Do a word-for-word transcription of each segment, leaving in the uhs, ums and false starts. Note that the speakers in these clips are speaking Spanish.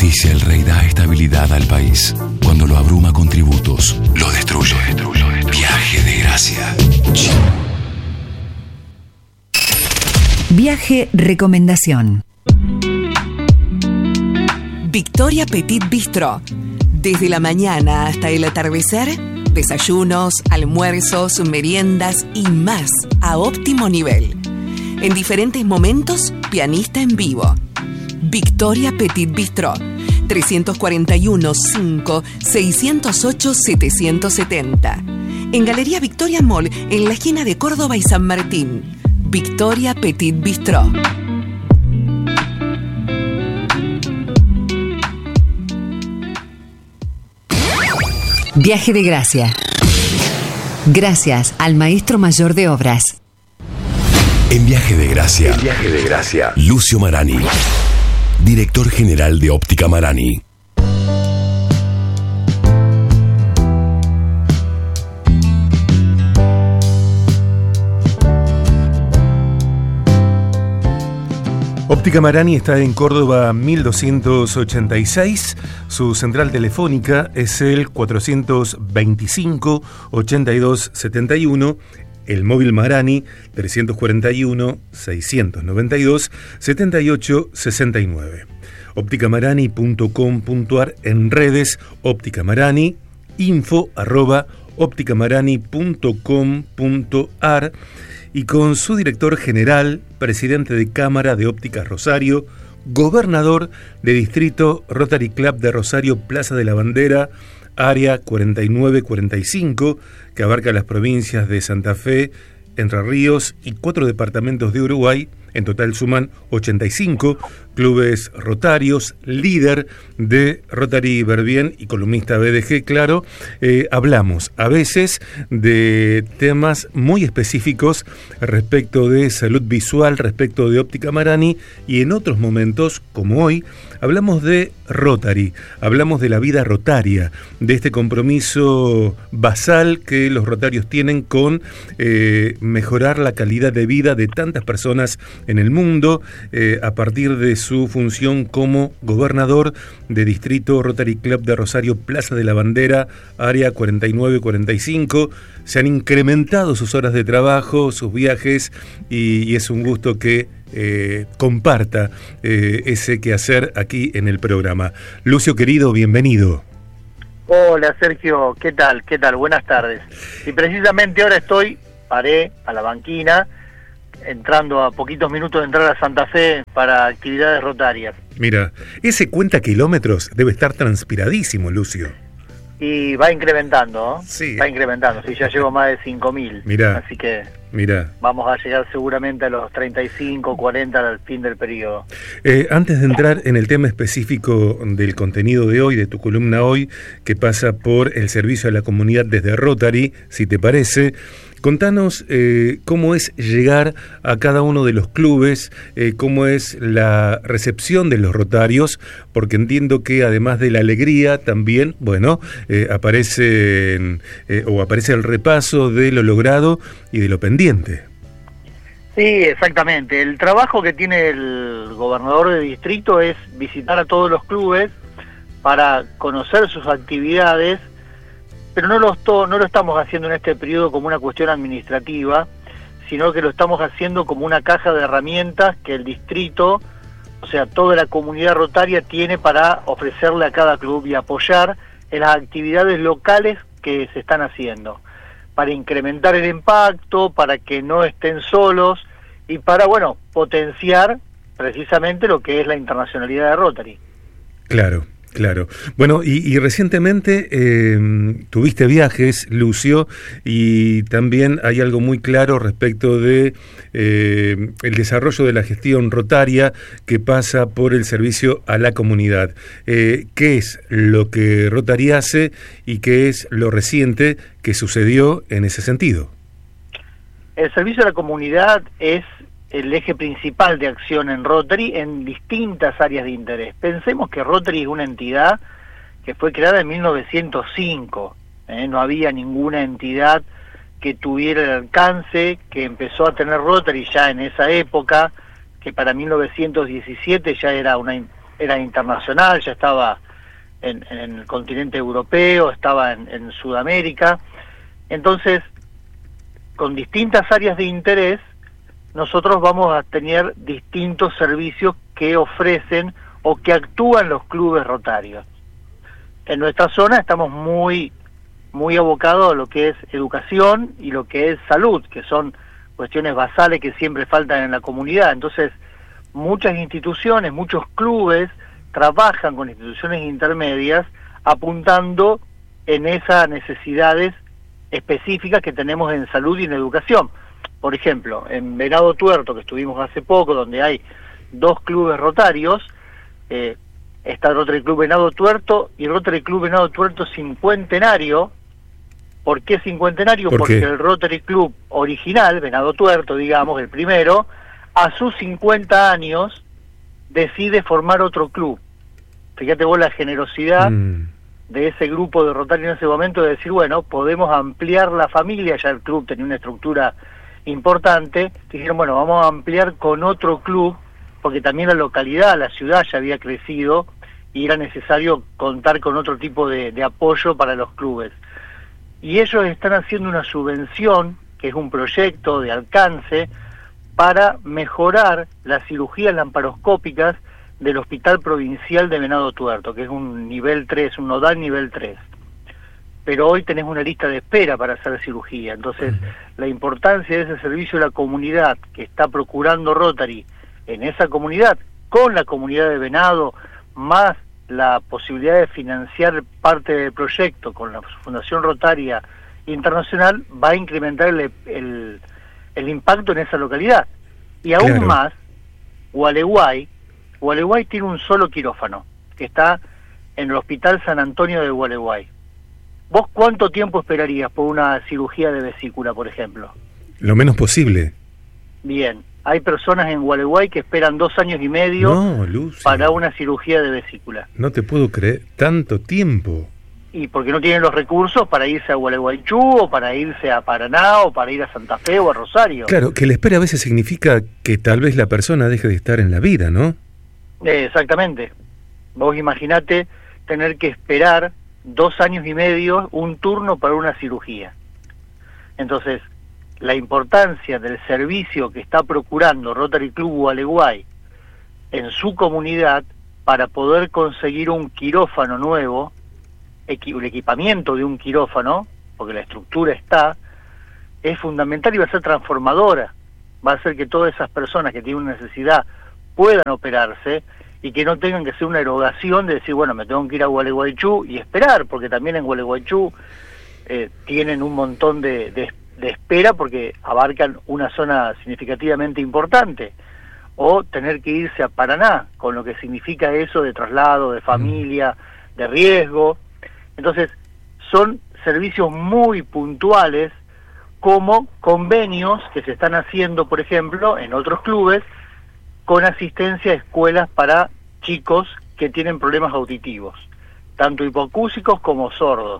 beneficia, el rey da estabilidad al país. Cuando lo abruma con tributos, lo destruye. Lo destruye, lo destruye. Viaje de gracia. Viaje recomendación. Victoria Petit Bistro. Desde la mañana hasta el atardecer, desayunos, almuerzos, meriendas y más a óptimo nivel. En diferentes momentos, pianista en vivo. Victoria Petit Bistro. trescientos cuarenta y uno, cinco, seiscientos ocho, setecientos setenta. En Galería Victoria Mall, en la esquina de Córdoba y San Martín. Victoria Petit Bistro. Viaje de gracia. Gracias al maestro mayor de obras. En Viaje de Gracia, En Viaje de Gracia, Lucio Marani, director general de Óptica Marani. Óptica Marani está en Córdoba mil doscientos ochenta y seis. Su central telefónica es el cuatrocientos veinticinco, ochenta y dos setenta y uno. El móvil Marani trescientos cuarenta y uno, seiscientos noventa y dos, setenta y ocho sesenta y nueve. óptica marani punto com punto ar, en redes Óptica Marani, info arroba óptica marani punto com punto ar, y con su director general, presidente de Cámara de Ópticas Rosario, gobernador de Distrito Rotary Club de Rosario, Plaza de la Bandera, área cuarenta y nueve cuarenta y cinco, que abarca las provincias de Santa Fe, Entre Ríos y cuatro departamentos de Uruguay. En total suman ochenta y cinco clubes rotarios, líder de Rotary Verbién y columnista B D G, claro. Eh, hablamos a veces de temas muy específicos respecto de salud visual, respecto de Óptica Marani, y en otros momentos, como hoy, hablamos de Rotary, hablamos de la vida rotaria, de este compromiso basal que los rotarios tienen con eh, mejorar la calidad de vida de tantas personas en el mundo, eh, a partir de su función como gobernador de Distrito Rotary Club de Rosario, Plaza de la Bandera, área cuarenta y nueve cuarenta y cinco. Se han incrementado sus horas de trabajo, sus viajes, y, y es un gusto que eh, comparta eh, ese quehacer aquí en el programa. Lucio, querido, bienvenido. Hola Sergio, ¿qué tal? ¿Qué tal? Buenas tardes. Y precisamente ahora estoy, paré a la banquina, entrando a poquitos minutos de entrar a Santa Fe para actividades rotarias. Mira, ese cuenta kilómetros debe estar transpiradísimo, Lucio. Y va incrementando, ¿no? Sí. Va incrementando, sí, ya llevo más de cinco mil. Mirá. Así que Mira. vamos a llegar seguramente a los treinta y cinco, cuarenta al fin del periodo. Eh, antes de entrar en el tema específico del contenido de hoy, de tu columna hoy, que pasa por el servicio a la comunidad desde Rotary, si te parece, contanos eh, cómo es llegar a cada uno de los clubes, eh, cómo es la recepción de los rotarios, porque entiendo que además de la alegría también, bueno, eh, aparece, eh, o aparece el repaso de lo logrado y de lo pendiente. Sí, exactamente. El trabajo que tiene el gobernador de distrito es visitar a todos los clubes para conocer sus actividades, pero no lo, esto, no lo estamos haciendo en este periodo como una cuestión administrativa, sino que lo estamos haciendo como una caja de herramientas que el distrito, o sea, toda la comunidad rotaria tiene para ofrecerle a cada club y apoyar en las actividades locales que se están haciendo, para incrementar el impacto, para que no estén solos y para, bueno, potenciar precisamente lo que es la internacionalidad de Rotary. Claro. Claro. Bueno, y, y recientemente eh, tuviste viajes, Lucio, y también hay algo muy claro respecto de eh, el desarrollo de la gestión rotaria que pasa por el servicio a la comunidad. Eh, ¿Qué es lo que Rotary hace y qué es lo reciente que sucedió en ese sentido? El servicio a la comunidad es el eje principal de acción en Rotary en distintas áreas de interés. Pensemos que Rotary es una entidad que fue creada en mil novecientos cinco, ¿eh? No había ninguna entidad que tuviera el alcance que empezó a tener Rotary ya en esa época, que para mil novecientos diecisiete ya era una era internacional, ya estaba en, en el continente europeo, estaba en, en Sudamérica. Entonces, con distintas áreas de interés, nosotros vamos a tener distintos servicios que ofrecen o que actúan los clubes rotarios. En nuestra zona estamos muy, muy abocados a lo que es educación y lo que es salud, que son cuestiones basales que siempre faltan en la comunidad. Entonces, muchas instituciones, muchos clubes trabajan con instituciones intermedias apuntando en esas necesidades específicas que tenemos en salud y en educación. Por ejemplo, en Venado Tuerto, que estuvimos hace poco, donde hay dos clubes rotarios, eh, está el Rotary Club Venado Tuerto y el Rotary Club Venado Tuerto Cincuentenario. ¿Por qué Cincuentenario? ¿Por Porque qué? el Rotary Club original, Venado Tuerto, digamos, el primero, a sus cincuenta años decide formar otro club. Fíjate vos la generosidad mm. de ese grupo de Rotary en ese momento, de decir, bueno, podemos ampliar la familia. Ya el club tenía una estructura importante. Dijeron, bueno, vamos a ampliar con otro club, porque también la localidad, la ciudad ya había crecido y era necesario contar con otro tipo de, de apoyo para los clubes. Y ellos están haciendo una subvención, que es un proyecto de alcance, para mejorar las cirugías laparoscópicas del Hospital Provincial de Venado Tuerto, que es un nivel tres, un nodal nivel tres. Pero hoy tenés una lista de espera para hacer cirugía. Entonces, uh-huh. la importancia de ese servicio de la comunidad que está procurando Rotary en esa comunidad, con la comunidad de Venado, más la posibilidad de financiar parte del proyecto con la Fundación Rotaria Internacional, va a incrementar el, el, el impacto en esa localidad. Y aún claro. más, Gualeguay, Gualeguay tiene un solo quirófano, que está en el Hospital San Antonio de Gualeguay. ¿Vos cuánto tiempo esperarías por una cirugía de vesícula, por ejemplo? Lo menos posible. Bien, hay personas en Gualeguay que esperan dos años y medio no, Lucio, para una cirugía de vesícula. No te puedo creer, tanto tiempo. Y porque no tienen los recursos para irse a Gualeguaychú, o para irse a Paraná, o para ir a Santa Fe o a Rosario. Claro, que la espera a veces significa que tal vez la persona deje de estar en la vida, ¿no? Eh, exactamente. Vos imaginate tener que esperar dos años y medio un turno para una cirugía. Entonces, la importancia del servicio que está procurando Rotary Club Gualeguay en su comunidad para poder conseguir un quirófano nuevo, equi- el equipamiento de un quirófano, porque la estructura está, es fundamental y va a ser transformadora. Va a hacer que todas esas personas que tienen una necesidad puedan operarse y que no tengan que ser una erogación de decir, bueno, me tengo que ir a Gualeguaychú y esperar, porque también en Gualeguaychú eh, tienen un montón de, de, de espera porque abarcan una zona significativamente importante, o tener que irse a Paraná, con lo que significa eso de traslado, de familia, de riesgo. Entonces, son servicios muy puntuales, como convenios que se están haciendo, por ejemplo, en otros clubes, con asistencia a escuelas para chicos que tienen problemas auditivos, tanto hipoacúsicos como sordos.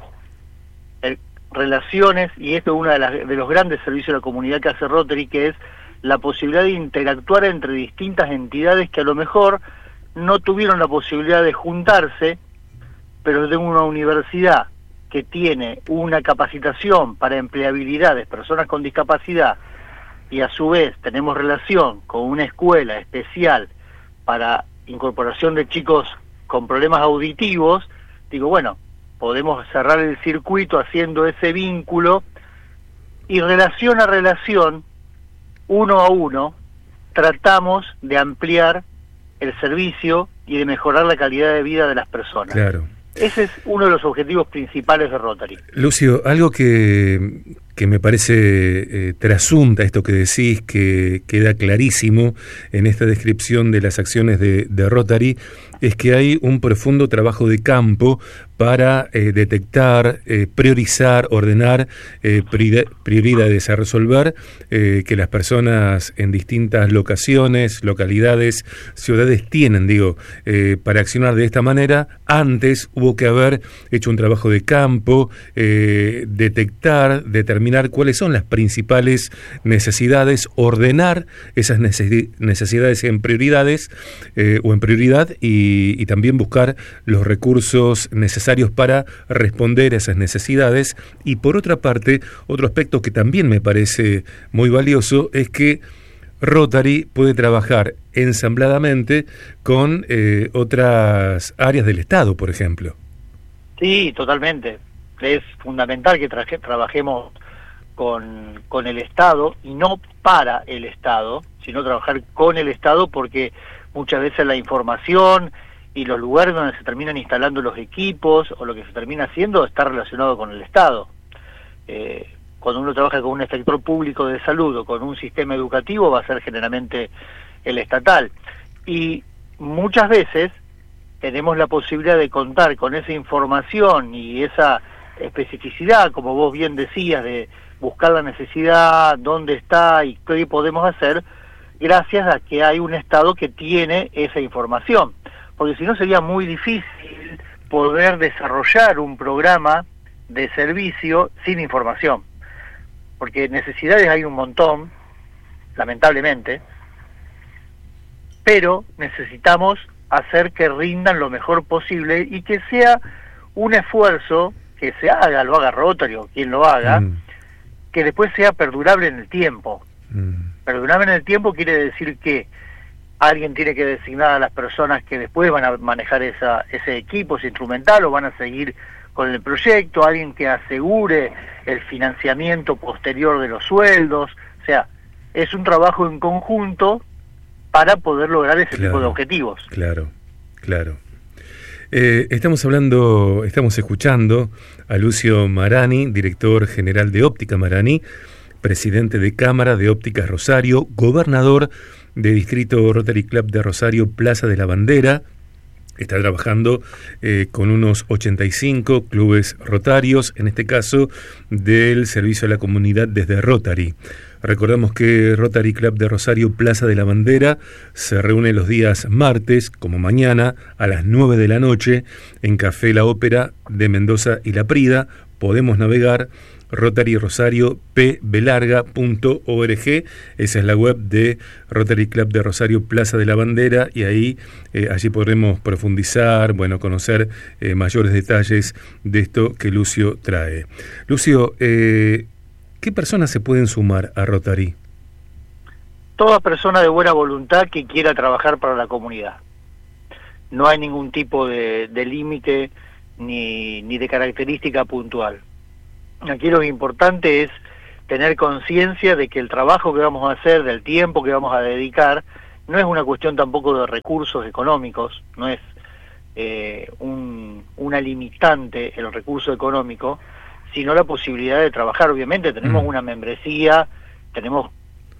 El, relaciones, y esto es uno de, las, de los grandes servicios de la comunidad que hace Rotary, que es la posibilidad de interactuar entre distintas entidades que a lo mejor no tuvieron la posibilidad de juntarse, pero de una universidad que tiene una capacitación para empleabilidad de personas con discapacidad, y a su vez tenemos relación con una escuela especial para incorporación de chicos con problemas auditivos, digo, bueno, podemos cerrar el circuito haciendo ese vínculo, y relación a relación, uno a uno, tratamos de ampliar el servicio y de mejorar la calidad de vida de las personas. Claro. Ese es uno de los objetivos principales de Rotary. Lucio, algo que, que me parece eh, trasunta esto que decís, que queda clarísimo en esta descripción de las acciones de, de Rotary, es que hay un profundo trabajo de campo para eh, detectar, eh, priorizar, ordenar eh, prioridades a resolver eh, que las personas en distintas locaciones, localidades, ciudades tienen, digo, eh, para accionar de esta manera. Antes hubo que haber hecho un trabajo de campo, eh, detectar, determinar cuáles son las principales necesidades, ordenar esas necesidades en prioridades eh, o en prioridad y, y también buscar los recursos necesarios para responder a esas necesidades. Y por otra parte, otro aspecto que también me parece muy valioso es que Rotary puede trabajar ensambladamente con eh, otras áreas del Estado, por ejemplo. Sí, totalmente. Es fundamental que traje, trabajemos con, con el Estado y no para el Estado, sino trabajar con el Estado, porque muchas veces la información y los lugares donde se terminan instalando los equipos o lo que se termina haciendo está relacionado con el Estado. Eh, cuando uno trabaja con un sector público de salud o con un sistema educativo va a ser generalmente el estatal. Y muchas veces tenemos la posibilidad de contar con esa información y esa especificidad, como vos bien decías, de buscar la necesidad, dónde está y qué podemos hacer, gracias a que hay un Estado que tiene esa información. Porque si no sería muy difícil poder desarrollar un programa de servicio sin información. Porque necesidades hay un montón, lamentablemente, pero necesitamos hacer que rindan lo mejor posible y que sea un esfuerzo que se haga, lo haga Rotary o quien lo haga, mm. que después sea perdurable en el tiempo. Mm. Perdurable en el tiempo quiere decir que alguien tiene que designar a las personas que después van a manejar esa, ese equipo, ese instrumental, o van a seguir con el proyecto, alguien que asegure el financiamiento posterior de los sueldos. O sea, es un trabajo en conjunto para poder lograr ese claro, tipo de objetivos. Claro, claro. Eh, estamos hablando, estamos escuchando a Lucio Marani, director general de Óptica Marani, presidente de Cámara de Ópticas Rosario, gobernador de Distrito Rotary Club de Rosario, Plaza de la Bandera. Está trabajando eh, con unos ochenta y cinco clubes rotarios, en este caso del servicio a la comunidad desde Rotary. Recordamos que Rotary Club de Rosario, Plaza de la Bandera, se reúne los días martes, como mañana, a las nueve de la noche, en Café La Ópera de Mendoza y La Prida. Podemos navegar Rotary Rosario p b larga punto org, esa es la web de Rotary Club de Rosario, Plaza de la Bandera, y ahí eh, allí podremos profundizar, bueno, conocer eh, mayores detalles de esto que Lucio trae. Lucio, eh, ¿qué personas se pueden sumar a Rotary? Toda persona de buena voluntad que quiera trabajar para la comunidad. No hay ningún tipo de, de límite ni, ni de característica puntual. Aquí lo importante es tener conciencia de que el trabajo que vamos a hacer, del tiempo que vamos a dedicar, no es una cuestión tampoco de recursos económicos, no es eh, un, una limitante el recurso económico, sino la posibilidad de trabajar. Obviamente tenemos mm. una membresía, tenemos,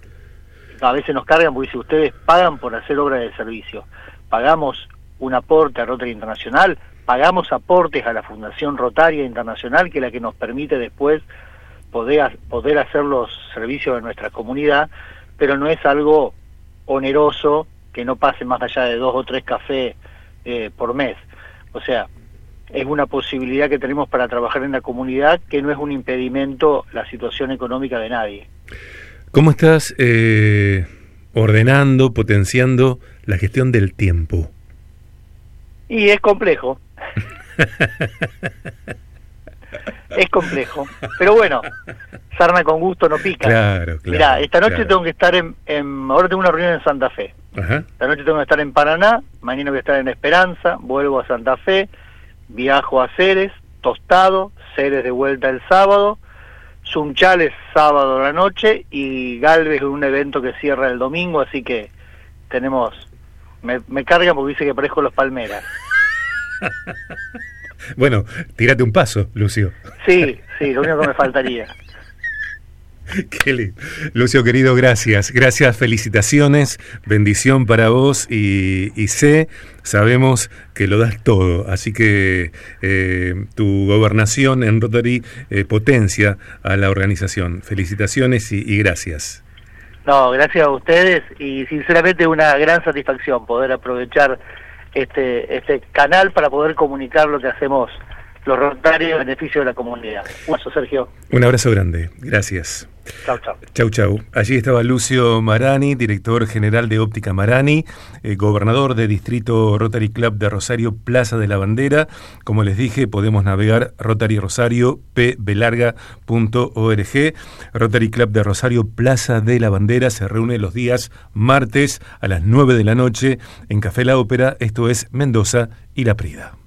a veces nos cargan porque si ustedes pagan por hacer obra de servicio, pagamos un aporte a Rotary Internacional, pagamos aportes a la Fundación Rotaria Internacional, que es la que nos permite después poder, poder hacer los servicios de nuestra comunidad, pero no es algo oneroso que no pase más allá de dos o tres cafés eh, por mes. O sea, es una posibilidad que tenemos para trabajar en la comunidad, que no es un impedimento la situación económica de nadie. ¿Cómo estás eh, ordenando, potenciando la gestión del tiempo? Y es complejo. Es complejo, pero bueno, sarna con gusto no pica. Claro, claro. Mirá, esta noche claro. tengo que estar en, en... Ahora tengo una reunión en Santa Fe. Ajá. Esta noche tengo que estar en Paraná, mañana voy a estar en Esperanza, vuelvo a Santa Fe, viajo a Ceres, Tostado, Ceres de vuelta el sábado, Sunchales sábado a la noche y Galvez un evento que cierra el domingo, así que tenemos... Me, me cargan porque dice que parezco los Palmeras. Bueno, tírate un paso, Lucio. Sí, sí, lo único que me faltaría. Qué lindo. Lucio, querido, gracias. Gracias, felicitaciones, bendición para vos y, y sé, sabemos que lo das todo. Así que eh, tu gobernación en Rotary eh, potencia a la organización. Felicitaciones y, y gracias. No, gracias a ustedes y sinceramente una gran satisfacción poder aprovechar este, este canal para poder comunicar lo que hacemos los Rotarios en beneficio de la comunidad. Un abrazo, Sergio. Un abrazo grande. Gracias. Chau, chau. Chau, chau. Allí estaba Lucio Marani, director general de Óptica Marani, eh, gobernador de Distrito Rotary Club de Rosario, Plaza de la Bandera. Como les dije, podemos navegar Rotary Rosario, p b larga punto org. Rotary Club de Rosario, Plaza de la Bandera, se reúne los días martes a las nueve de la noche en Café La Ópera. Esto es Mendoza y La Prida.